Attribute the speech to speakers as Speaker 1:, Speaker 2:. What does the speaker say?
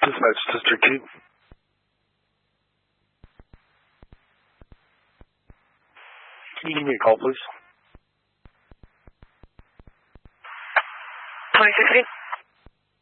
Speaker 1: Dispatch District 2. Can you give me a call, please?
Speaker 2: 2016.